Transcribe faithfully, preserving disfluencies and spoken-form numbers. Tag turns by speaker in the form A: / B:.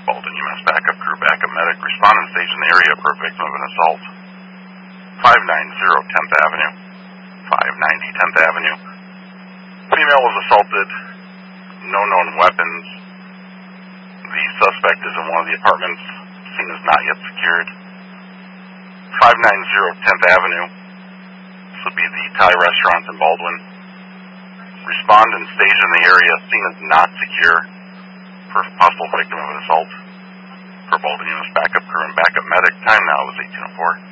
A: Baldwin U S backup crew, backup medic. Respond and station the area for a victim of an assault. five ninety tenth Avenue. five ninety tenth Avenue. Female was assaulted. No known weapons. The suspect is in one of the apartments. Scene is not yet secured. five ninety tenth Avenue. This would be the Thai restaurant in Baldwin. Respond and station the area. Scene is not secure for possible victim of an assault. For Baldwin U S backup crew and backup medic. Time now is eighteen oh four.